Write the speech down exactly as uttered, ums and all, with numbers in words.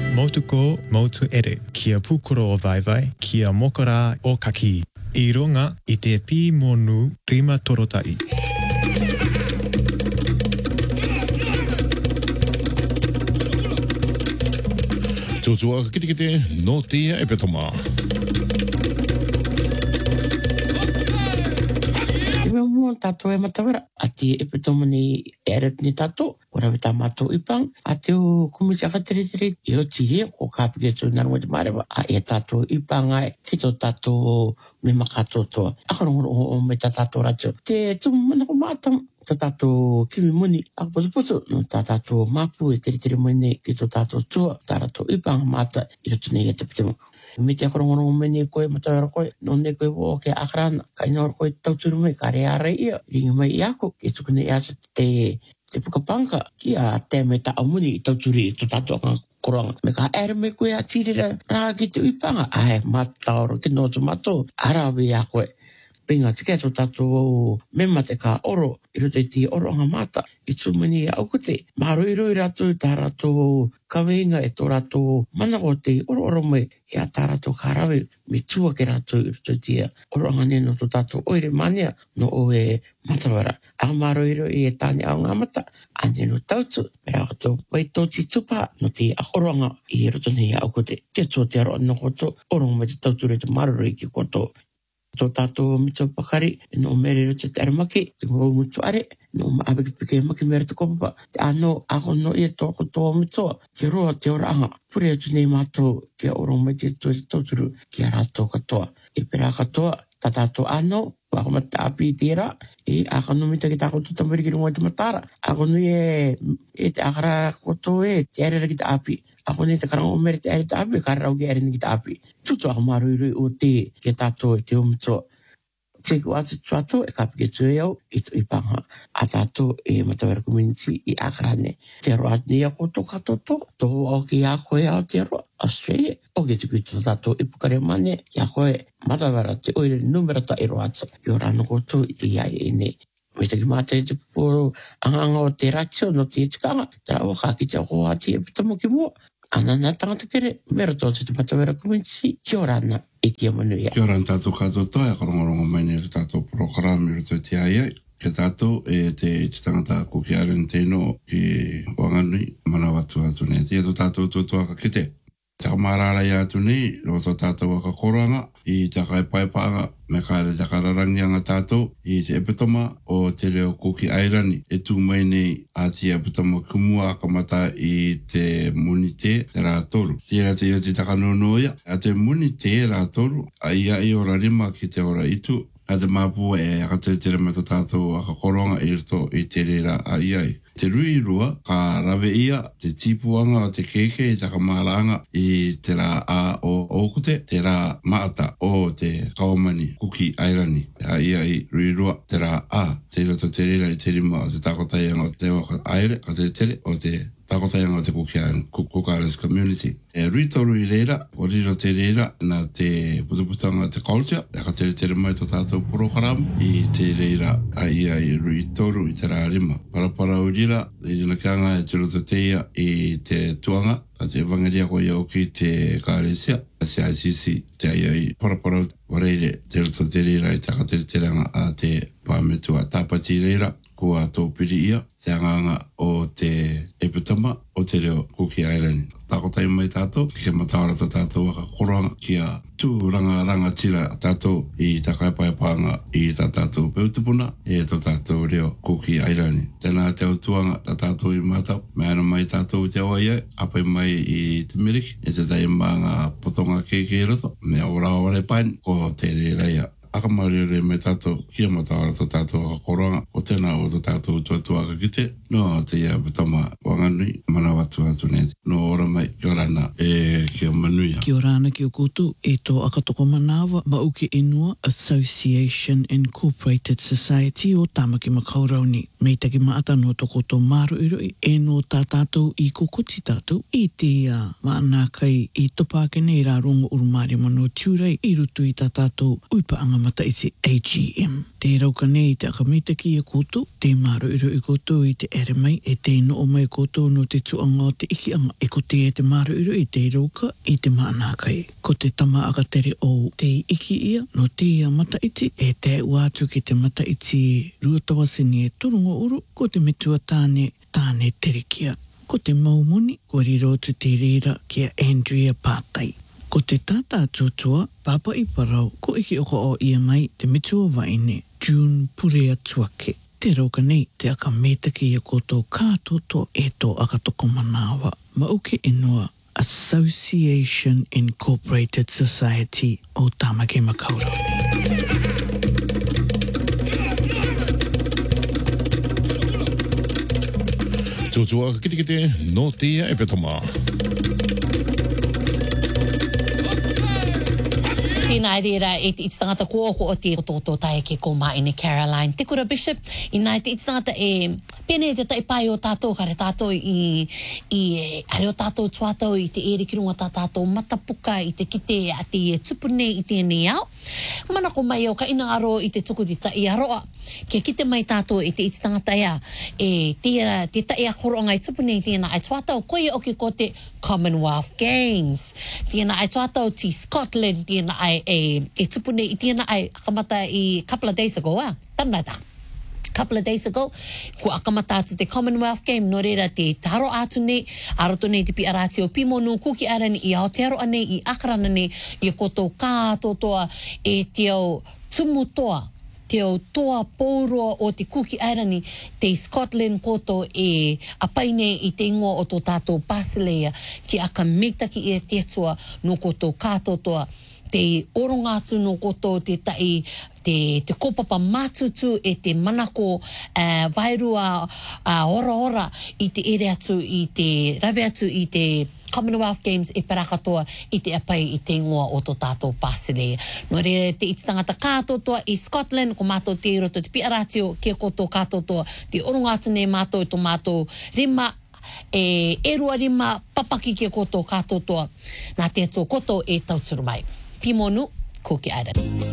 Motuko motu ere, kia pukoro o vaivai, kia mokora o kaki. I runga i te pī monu rima torotai. Tōtua kite kite no tia e petoma. Iwe mua tato e matawera. Ati e petoma ni eret ni tato. Ora wita mato ipang. Ati o kumiti aka tere tere. I o tihe ko kāpike tu naru wate marewa. A e tato ipang ai. Tito tato me makato toa. Aka rongo o me tato rato. Te tumu mana ko matam. Ta tato kimi muni. Aka potu potu. No ta tato mapu e tere tere mune. Ki to tato tua. Ta rato ipang mata. I rotu nei e te petoma. Me te aka rongo rongo mene koe matawera koe. No ne koe wo ke akarana. Ka ina ora koe tauturu mai. Ka rea rei ia. Ringi mai i ako. Ke tukune i asa te... Te pukapanga ki a te me ta amuni i tauturi i to tato anga koranga. Me ka ere me koe a tirira rā ki te uipanga. Ai, mataoro ki no tu mato. Arawe a koe. Pinga te kei to tato mema te ka oro. I roto i ti oro anga mata. I tumini au kote. Maro i roi rato ta rato kaweinga e to rato mana o te oro oro mai. I a ta rato karawe. Me tua ke rato i roto i tia. Oro anga neno to tato oire mania no o e matawara. A maro i roi e tani au ngā mata. A neno tautu. Me rā kato wai tō ti tupa no te ahoronga i roto nei au kote. Te tō te aro anna koto. Oronga mai te tautu re te maroro i ki koto. Tō tātou mito pakari, no mere roto te aramaki, te ngau mutu are, no maabeki pike maki mere te kopapa, te ano ako no ia tōko tō mitoa, ke roa te ora anga, pure atu nei mātou, ke oro mai te tō te tauturu, ki a rātou katoa. E pera katoa, ta tātou ano, wako mata api i tērā, e ako no mita ki tāko tuta meri ki runga te matara, ako no e, e te akara koto e, te arera ki te api, ako ne te karanga o mere te ere te api, kararau ki ere ni ki te api. Tutu ako maru i rui o te, ke tātou e te umitoa. Te ku atu tuato e kapike tue au, i tu i panga. A tātou e matawera community i akarane. Te roa ni a koto katoto, tō au ki a koe au te roa, Australia. O ke tuku i tu tātou i pukare mane, ki a koe matawera te oire numera ta i roa atu. I o rano koto i te iai e ne. Me te ki mātai te puporo anganga o te ratio no te itikanga. Te rao ka ki te ako ati e pitamo ki mua. Anana tangata kere, mera tō te matawera community, ki o rana e ki a manuia. Kia ora tātou kātou toa, e karongorongo mai nei tātou programi roto te ai ai. Ke tātou e te te tangata kuki aren tēno ki wanganui mana watu atu nei. Te ato tātou tōtua ka kite. Te kamarara i atu nei, roto tātou waka koranga, i te kai paipaanga, me kāre te kararangi anga tātou, i te epitoma o te reo kuki airani. E tū mai nei a te epitoma kumua akamata i te muni te, te rā toru. Tira te i te takanonoia, a te muni te rā toru, a ia i ora rima ki te ora itu, a te māpua e akatere me to tātou akakoronga i rito i te rera a iai. Te rui rua, ka rawe ia, te tipuanga o te keke i takamaranga i te rā a o okute, te rā maata o te kaumani kuki airani. A ia i rui rua, te rā a, te roto te rera i te rima o te takotaianga o te waka aire, o te tere, o te takotaianga o te kukiaren, kukarens community. E rui toru i reira, o riro te reira, na te putuputanga te culture, e ka tere tere mai to tātou program, i te reira a ia i rui toru i te rā rima. Parapara urira, i rina kianga e te roto te ia i te tuanga, a te vangaria ko ia o ki te kāresia, a se I C C, te ai ai parapara wareire, te roto te reira i te ka tere teranga a te pāmetua tāpati reira, kua tō piri ia, te anganga o te epitama o te reo kuki airani. Tākotai mai tātou, ki ke matawara tō tātou waka koranga ki a tū ranga ranga tira tātou i tā kaipaipaanga i tā tātou peutupuna e tō tātou reo kuki airani. Tēnā te autuanga tā tātou i mātau, me ana mai tātou te awa iai, apai mai i te miriki, e te tai maanga potonga keike roto, me ora ore pain, ko te reira akamarere me tātou kia matawara tō tātou ka koranga o tēnā o tō tātou tuatua ka kite no te ia pitama wanganui mana watu atu nei no ora mai kia rana e kia manuia Kia rana ki o koutou e tō akatoko manawa Mauke Inua Association Incorporated Society o Tamaki Makaurauni mei taki maata no tō koutou maro iroi e no tā tātou i kokoti tātou i te uh, maana kai i topake nei rā rongo urumari mano tiurei i rutu i tā tātou uipa anga mata i te A G M. Te rauka nei te akamitaki i a koutou, te maro iro i koutou i te ere mai, e te no o mai koutou no te tuanga whanga o te iki anga e ko te e te maru iro i te iroka i te maana kai. Ko te tama aka tere o te iki ia no te ia mataiti e te uatu ki te mataiti ruatawasini e turungo uru ko te metua tāne tāne terekia. Ko te maumoni ko rirotu te rira kia Andrea Pātai. Ko te tata tuatua papa i parau ko iki oko o ia mai te metua waine June Purea Tuake. Te roka nei te aka metaki ia koto kātoto e tō aka toko manawa. Mauke inua Association Incorporated Society o Tāmaki Makaurau. Tōtua kite kite no te ia e petoma. Tēnā e reira e te ititangata kōko o te toto tae ke ko Maine Caroline. Te kura Bishop, i nai te ititangata e pene te tai pai o tātou, kare tātou i, i e, are o tātou tuatau i te ere ki runga tā tātou matapuka i te kite a te e tupune i tēnei au. Mana ko mai au ka ina aro i te tuku di ta i aroa. Kia kite mai tātou i te ititangata ea, e te, te ta ea koronga i tupune i tēnā ai tuatau, koe oki ko te Commonwealth Games. Tēnā ai tuatau ti Scotland, tēnā ai e, e tupune i tēnā ai akamata i couple of days ago, ah? Tāna tā. Couple of days ago, ko akamata atu te Commonwealth Game, no reira te taro atu nei, aroto nei te pi arati o Pimonu, kuki arani i Aotearoa nei, i Akarana nei, i koto kātotoa e te au tumutoa, te au toa pōroa o te kuki airani, te Scotland koto e apaine i te ingoa o tō tātou Basileia, ki aka mitaki i e tetua no koto kātotoa, te oronga atu no koto te tai, te, te kopapa mātutu e te manako uh, vairua uh, ora ora i te ere atu, i te rawe atu i te Commonwealth Games e parakatoa i te apai i te ingoa o tō tātou Basileia. No re te ititangata kātotoa i Scotland, ko mātou te roto te piaratio, kia koto kātotoa, te oronga atu nei mātou i tō mātou rima, e erua rima papaki kia koto kātotoa, nā te ato koto e tauturu mai. Pimonu, ko ki airani.